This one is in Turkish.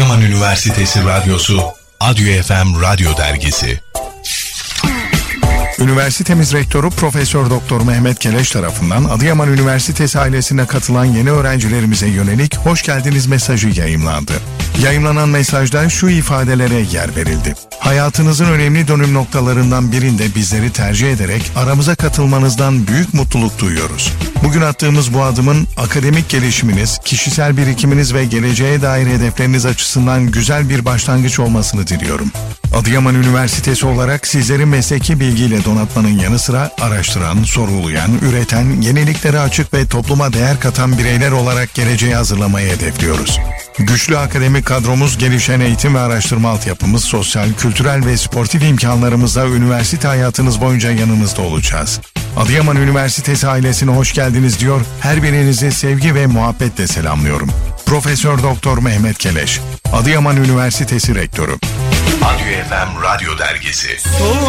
Adıyaman Üniversitesi Radyosu, Adyo FM Radyo Dergisi. Üniversitemiz Rektörü Profesör Doktor Mehmet Keleş tarafından Adıyaman Üniversitesi ailesine katılan yeni öğrencilerimize yönelik hoş geldiniz mesajı yayımlandı. Yayımlanan mesajda şu ifadelere yer verildi. Hayatınızın önemli dönüm noktalarından birinde bizleri tercih ederek aramıza katılmanızdan büyük mutluluk duyuyoruz. Bugün attığımız bu adımın akademik gelişiminiz, kişisel birikiminiz ve geleceğe dair hedefleriniz açısından güzel bir başlangıç olmasını diliyorum. Adıyaman Üniversitesi olarak sizleri mesleki bilgiyle donatmanın yanı sıra araştıran, sorgulayan, üreten, yeniliklere açık ve topluma değer katan bireyler olarak geleceği hazırlamayı hedefliyoruz. Güçlü akademik kadromuz, gelişen eğitim ve araştırma altyapımız, sosyal, kültürel ve sportif imkanlarımızla üniversite hayatınız boyunca yanınızda olacağız. Adıyaman Üniversitesi ailesine hoş geldiniz diyor, her birinizi sevgi ve muhabbetle selamlıyorum. Profesör Doktor Mehmet Keleş, Adıyaman Üniversitesi Rektörü. Adyo FM Radyo Dergisi.